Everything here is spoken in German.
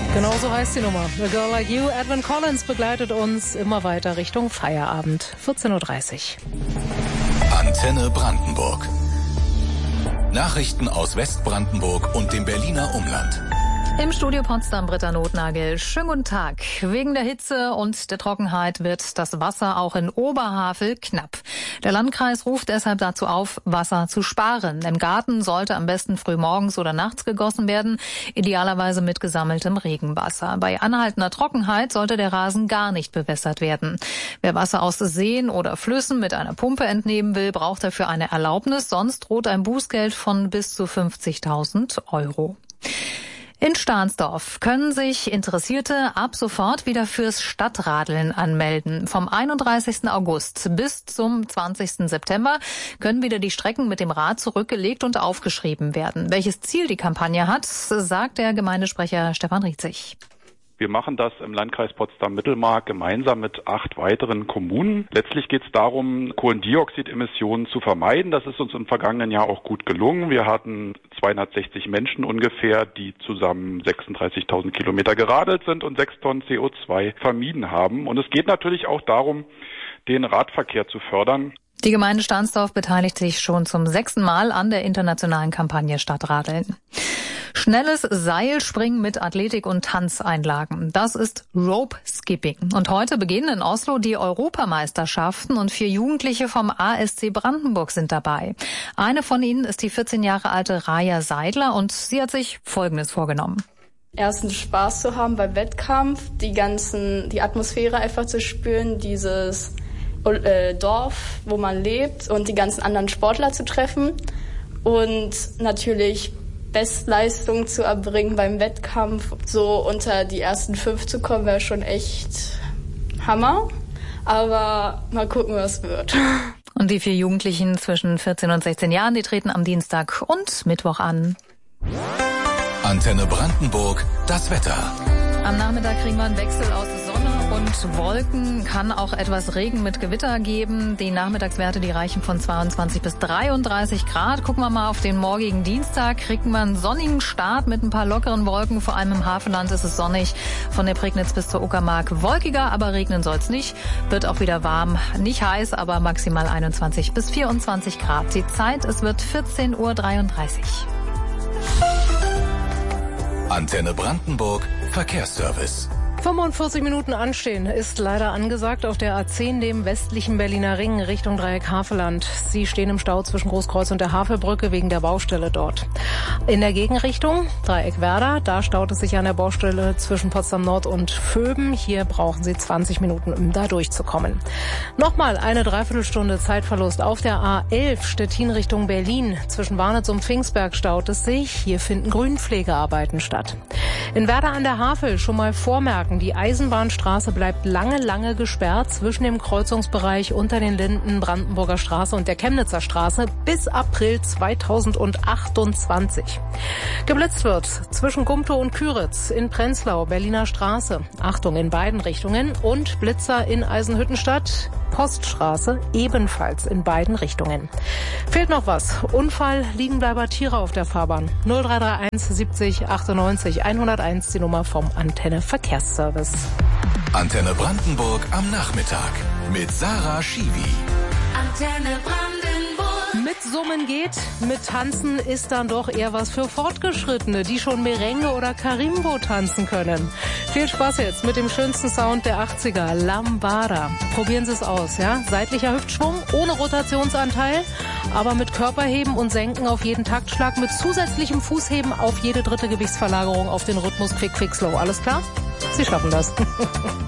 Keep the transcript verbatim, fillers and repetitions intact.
Genau so heißt die Nummer. A Girl Like You. Edwin Collins begleitet uns immer weiter Richtung Feierabend. vierzehn Uhr dreißig. Antenne Brandenburg. Nachrichten aus Westbrandenburg und dem Berliner Umland. Im Studio Potsdam Britta Notnagel. Schönen guten Tag. Wegen der Hitze und der Trockenheit wird das Wasser auch in Oberhavel knapp. Der Landkreis ruft deshalb dazu auf, Wasser zu sparen. Im Garten sollte am besten früh morgens oder nachts gegossen werden, idealerweise mit gesammeltem Regenwasser. Bei anhaltender Trockenheit sollte der Rasen gar nicht bewässert werden. Wer Wasser aus Seen oder Flüssen mit einer Pumpe entnehmen will, braucht dafür eine Erlaubnis, sonst droht ein Bußgeld von bis zu fünfzigtausend Euro. In Stahnsdorf können sich Interessierte ab sofort wieder fürs Stadtradeln anmelden. Vom einunddreißigsten August bis zum zwanzigsten September können wieder die Strecken mit dem Rad zurückgelegt und aufgeschrieben werden. Welches Ziel die Kampagne hat, sagt der Gemeindesprecher Stefan Rietzig. Wir machen das im Landkreis Potsdam-Mittelmark gemeinsam mit acht weiteren Kommunen. Letztlich geht es darum, Kohlendioxidemissionen zu vermeiden. Das ist uns im vergangenen Jahr auch gut gelungen. Wir hatten zweihundertsechzig Menschen ungefähr, die zusammen sechsunddreißigtausend Kilometer geradelt sind und sechs Tonnen C O zwei vermieden haben. Und es geht natürlich auch darum, den Radverkehr zu fördern. Die Gemeinde Stahnsdorf beteiligt sich schon zum sechsten Mal an der internationalen Kampagne Stadtradeln. Schnelles Seilspringen mit Athletik- und Tanzeinlagen. Das ist Rope Skipping. Und heute beginnen in Oslo die Europameisterschaften und vier Jugendliche vom A S C Brandenburg sind dabei. Eine von ihnen ist die vierzehn Jahre alte Raja Seidler und sie hat sich Folgendes vorgenommen. Erstens Spaß zu haben beim Wettkampf, die ganzen, die Atmosphäre einfach zu spüren, dieses äh, Dorf, wo man lebt und die ganzen anderen Sportler zu treffen und natürlich Bestleistung zu erbringen beim Wettkampf. So unter die ersten fünf zu kommen, wäre schon echt Hammer. Aber mal gucken, was wird. Und die vier Jugendlichen zwischen vierzehn und sechzehn Jahren, die treten am Dienstag und Mittwoch an. Antenne Brandenburg, das Wetter. Am Nachmittag kriegen wir einen Wechsel aus Sonne und Wolken, kann auch etwas Regen mit Gewitter geben. Die Nachmittagswerte, die reichen von zweiundzwanzig bis dreiunddreißig Grad. Gucken wir mal auf den morgigen Dienstag, kriegen wir einen sonnigen Start mit ein paar lockeren Wolken. Vor allem im Hafenland ist es sonnig, von der Prignitz bis zur Uckermark wolkiger, aber regnen soll es nicht. Wird auch wieder warm, nicht heiß, aber maximal einundzwanzig bis vierundzwanzig Grad. Die Zeit, es wird vierzehn Uhr dreiunddreißig. Antenne Brandenburg, Verkehrsservice. fünfundvierzig Minuten anstehen ist leider angesagt auf der A zehn, dem westlichen Berliner Ring, Richtung Dreieck Havelland. Sie stehen im Stau zwischen Großkreuz und der Havelbrücke wegen der Baustelle dort. In der Gegenrichtung, Dreieck Werder, da staut es sich an der Baustelle zwischen Potsdam Nord und Vöben. Hier brauchen Sie zwanzig Minuten, um da durchzukommen. Nochmal eine Dreiviertelstunde Zeitverlust auf der A elf, Stettin Richtung Berlin. Zwischen Warnitz und Pfingstberg staut es sich. Hier finden Grünpflegearbeiten statt. In Werder an der Havel schon mal vormerken, die Eisenbahnstraße bleibt lange, lange gesperrt zwischen dem Kreuzungsbereich unter den Linden Brandenburger Straße und der Chemnitzer Straße bis April zweitausendachtundzwanzig. Geblitzt wird zwischen Gumtow und Küritz in Prenzlau, Berliner Straße. Achtung in beiden Richtungen und Blitzer in Eisenhüttenstadt, Poststraße ebenfalls in beiden Richtungen. Fehlt noch was? Unfall, Liegenbleiber Tiere auf der Fahrbahn. null drei drei eins siebzig achtundneunzig hunderteins, die Nummer vom Antenne Verkehrsservice. Antenne Brandenburg am Nachmittag mit Sarah Schiwi. Antenne Brandenburg. Mit Summen geht, mit Tanzen ist dann doch eher was für Fortgeschrittene, die schon Merengue oder Carimbo tanzen können. Viel Spaß jetzt mit dem schönsten Sound der achtziger, Lambada. Probieren Sie es aus, ja? Seitlicher Hüftschwung, ohne Rotationsanteil, aber mit Körperheben und Senken auf jeden Taktschlag, mit zusätzlichem Fußheben auf jede dritte Gewichtsverlagerung auf den Rhythmus Quick, Quick, Slow. Alles klar? Sie schaffen das.